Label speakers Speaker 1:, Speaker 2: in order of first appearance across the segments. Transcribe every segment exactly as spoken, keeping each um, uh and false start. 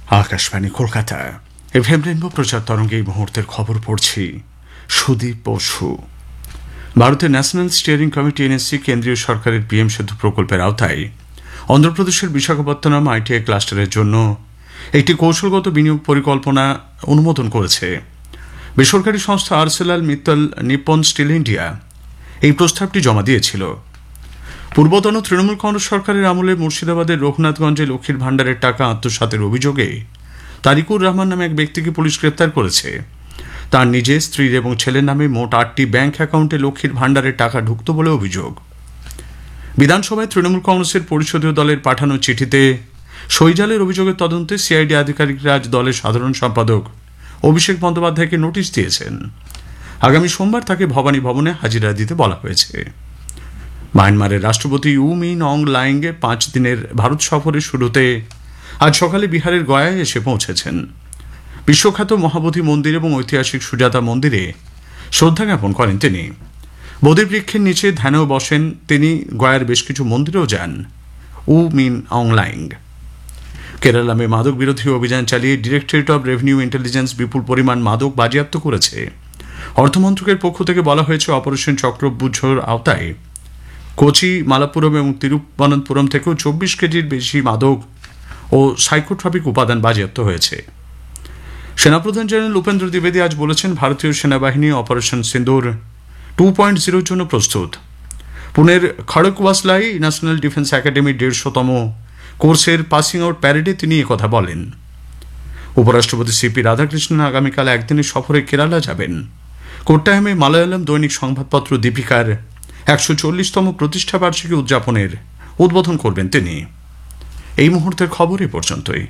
Speaker 1: Akashvani Kolkata FM rainbow প্রচার তরঙ্গে এই মুহূর্তের খবর পড়ছি সুদীপ বসু। ভারতের ন্যাশনাল স্টিয়ারিং কমিটি এনএসসি কেন্দ্রীয় সরকারের পিএম সেতু প্রকল্পের আওতায় অন্ধ্রপ্রদেশের বিশাখাপত্তনম আইটিআই ক্লাস্টারের জন্য একটি কৌশলগত বিনিয়োগ পরিকল্পনা অনুমোদন করেছে। বেসরকারি সংস্থা আরসেলাল মিত্তল নিপ্পন স্টিল ইন্ডিয়া এই প্রস্তাবটি জমা দিয়েছিল। পূর্বতন তৃণমূল কংগ্রেস সরকারের আমলে মুর্শিদাবাদের রঘুনাথগঞ্জে লক্ষ্মীর ভাণ্ডারের টাকা আত্মসাতের অভিযোগে তারিকুর রহমান নামে এক ব্যক্তিকে পুলিশ গ্রেপ্তার করেছে। তার নিজের স্ত্রীর এবং ছেলের নামে মোট আটটি ব্যাংক অ্যাকাউন্টে লক্ষ্মীর ভাণ্ডারের টাকা ঢুকত বলে অভিযোগ। বিধানসভায় তৃণমূল কংগ্রেসের পরিষদীয় দলের পাঠানো চিঠিতে সইজালের অভিযোগের তদন্তে সিআইডি আধিকারিকরা আজ দলের সাধারণ সম্পাদক অভিষেক বন্দ্যোপাধ্যায়কে নোটিশ দিয়েছেন। আগামী সোমবার তাকে ভবানী ভবনে হাজিরা দিতে বলা হয়েছে। মায়ানমারের রাষ্ট্রপতি ইউ মিন অং লাইংয়ে পাঁচ দিনের ভারত সফরের শুরুতে আজ সকালে বিহারের গয়ায় এসে পৌঁছেছেন। বিশ্বখ্যাত মহাবোধি মন্দির এবং ঐতিহাসিক সুজাতা মন্দিরে শ্রদ্ধা জ্ঞাপন করেন তিনি। বোধি বৃক্ষের নিচে ধ্যানেও বসেন তিনি। গয়ার বেশ কিছু মন্দিরেও যান উ মিন অং লাইং। কেরালামে মাদক বিরোধী অভিযান চালিয়ে ডিরেক্টরেট অব রেভিনিউ ইন্টেলিজেন্স বিপুল পরিমাণ মাদক বাজেয়াপ্ত করেছে। অর্থমন্ত্রকের পক্ষ থেকে বলা হয়েছে, অপারেশন চক্রভুজের আওতায় কোচি, মালাপুরম এবং তিরুবনন্তপুরম থেকেও চব্বিশ কেজির বেশি মাদক ও সাইকোট্রপিক উপাদান বাজেয়াপ্ত হয়েছে। সেনাপ্রধান জেনারেল উপেন্দ্র দ্বিবেদী আজ বলেছেন, ভারতীয় সেনাবাহিনী অপারেশন সিন্দুর টু পয়েন্ট জিরোর জন্য প্রস্তুত। পুনের খড়গওয়াসলাই ন্যাশনাল ডিফেন্স একাডেমির দেড়শোতম কোর্সের পাসিং আউট প্যারেডে তিনি একথা বলেন। উপরাষ্ট্রপতি সিপি রাধাকৃষ্ণন আগামীকাল একদিনের সফরে কেরালা যাবেন। কোট্টায়ামে মালায়ালাম দৈনিক সংবাদপত্র দীপিকার একশো চল্লিশতম প্রতিষ্ঠা বার্ষিকী উদযাপনের উদ্বোধন করবেন তিনি। এই মুহূর্তের খবর এ পর্যন্তই।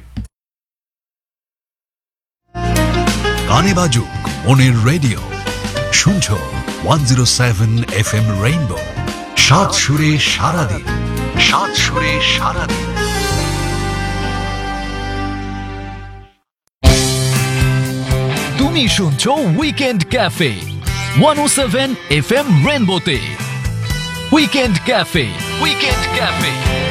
Speaker 2: গানে বাজুক মনের রেডিও, শুনছ one zero seven F M rainbow. সাত সুরে সারাদিন, সাত সুরে সারাদিন।
Speaker 3: তুমি শুনছো উইকেন্ড ক্যাফে ওয়ান ও seven F M রেইনবোতে। Weekend cafe, weekend cafe.